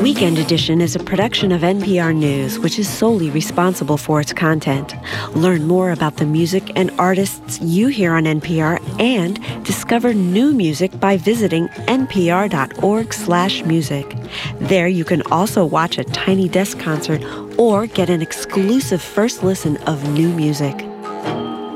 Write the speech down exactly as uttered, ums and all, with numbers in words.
Weekend Edition is a production of N P R News, which is solely responsible for its content. Learn more about the music and artists you hear on N P R and discover new music by visiting npr.org slash music. There you can also watch a Tiny Desk concert or get an exclusive first listen of new music.